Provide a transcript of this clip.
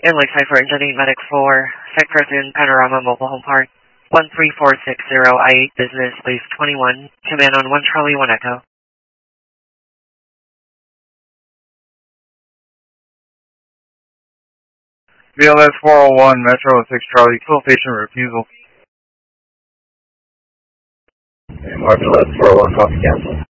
Airline Side for Engine 8 Medic 4, Site Person, Panorama Mobile Home Park, 13460 I-8 Business, Base 21, command on 1 Charlie 1 Echo. BLS 401, Metro 6 Charlie, full station refusal. Mark 401, copy cancel.